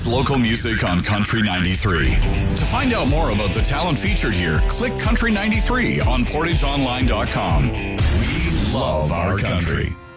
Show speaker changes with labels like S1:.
S1: best local music on Country 93. To find out more about the talent featured here, click Country 93 on PortageOnline.com. We love our country.